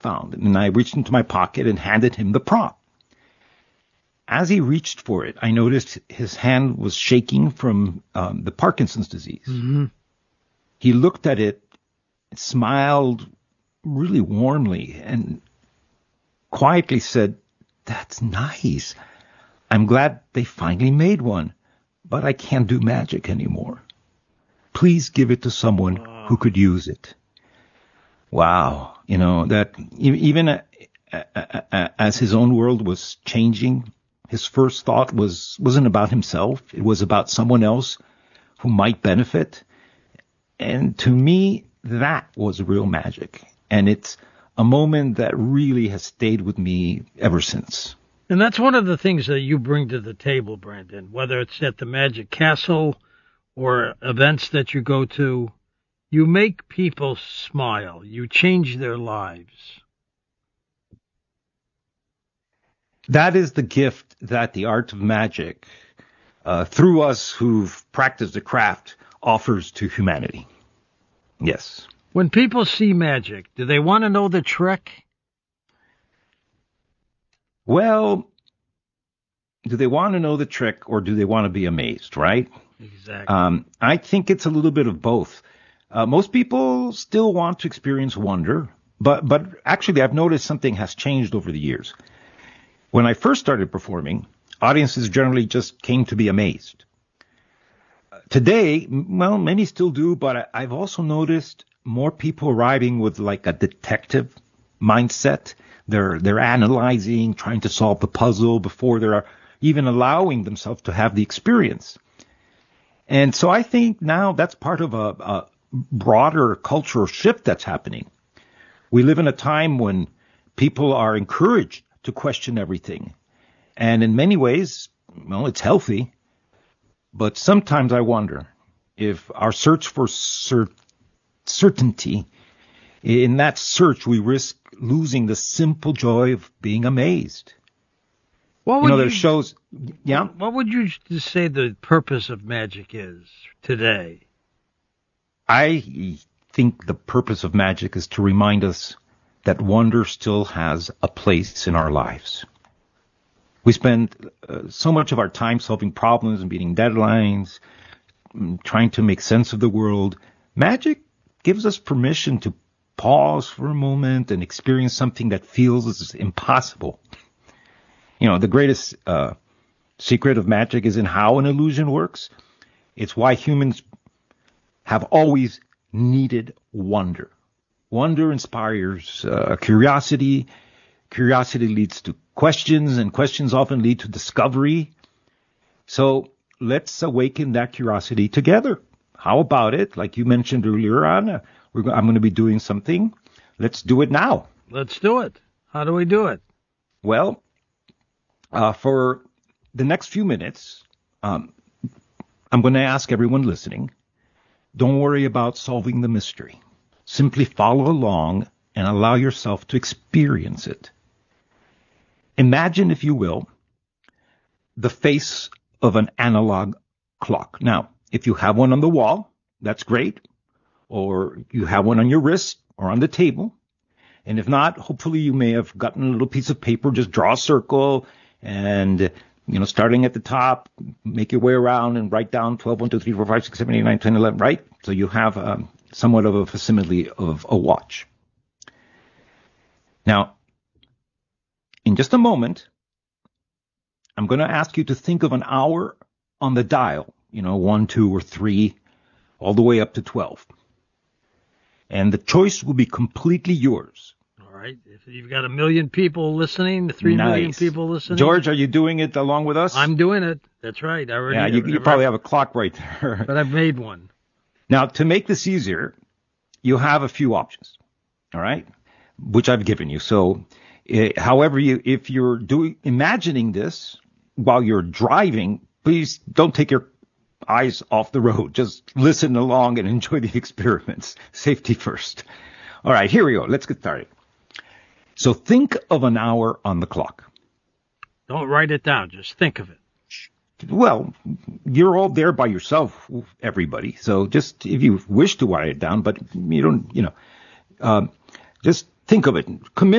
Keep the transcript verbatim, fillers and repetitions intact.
found. And I reached into my pocket and handed him the prop. As he reached for it, I noticed his hand was shaking from um, the Parkinson's disease. Mm-hmm. He looked at it, smiled really warmly, and quietly said, "That's nice. I'm glad they finally made one, but I can't do magic anymore. Please give it to someone who could use it." Wow. You know, that even uh, uh, uh, as his own world was changing, his first thought was, wasn't about himself. It was about someone else who might benefit. And to me, that was real magic. And it's a moment that really has stayed with me ever since. And that's one of the things that you bring to the table, Brandon, whether it's at the Magic Castle or events that you go to. You make people smile. You change their lives. That is the gift that the art of magic, uh, through us who've practiced the craft, offers to humanity. Yes. When people see magic, do they want to know the trick? Well, do they want to know the trick or do they want to be amazed, right? Exactly. Um, I think it's a little bit of both. Uh, most people still want to experience wonder, but, but actually I've noticed something has changed over the years. When I first started performing, audiences generally just came to be amazed. Today, well, many still do, but I've also noticed more people arriving with like a detective mindset. They're, they're analyzing, trying to solve the puzzle before they're even allowing themselves to have the experience. And so I think now that's part of a, a broader cultural shift that's happening. We live in a time when people are encouraged to question everything. And in many ways, well, it's healthy. But sometimes I wonder if our search for cer- certainty, in that search, we risk losing the simple joy of being amazed. What would you know, you, there's shows, yeah? What would you say the purpose of magic is today? I think the purpose of magic is to remind us that wonder still has a place in our lives. We spend uh, so much of our time solving problems and beating deadlines, trying to make sense of the world. Magic gives us permission to pause for a moment and experience something that feels impossible. You know, the greatest uh, secret of magic is in how an illusion works. It's why humans have always needed wonder. Wonder inspires uh, curiosity. Curiosity leads to questions, and questions often lead to discovery. So let's awaken that curiosity together. How about it? Like you mentioned earlier on, uh, we're go- I'm going to be doing something. Let's do it now. Let's do it. How do we do it? Well, uh, for the next few minutes, um, I'm going to ask everyone listening, don't worry about solving the mystery. Simply follow along and allow yourself to experience it. Imagine, if you will, the face of an analog clock. Now, if you have one on the wall, that's great. Or you have one on your wrist or on the table. And if not, hopefully you may have gotten a little piece of paper, just draw a circle and, you know, starting at the top, make your way around and write down twelve, one, two, three, four, five, six, seven, eight, nine, ten, eleven, right? So you have um, somewhat of a facsimile of a watch. Now, in just a moment, I'm going to ask you to think of an hour on the dial, you know, one, two, or three, all the way up to twelve. And the choice will be completely yours. All right. If you've got a million people listening, three nice. million people listening. George, are you doing it along with us? I'm doing it. That's right. I already, yeah, you, you probably have a clock right there. But I've made one. Now, to make this easier, you have a few options, all right, which I've given you. So, uh, however, you if you're doing imagining this while you're driving, please don't take your eyes off the road. Just listen along and enjoy the experiments. Safety first. All right, here we go. Let's get started. So think of an hour on the clock. Don't write it down. Just think of it. Well, you're all there by yourself, everybody. So just if you wish to write it down, but you don't, you know, um, just Think of it. Commit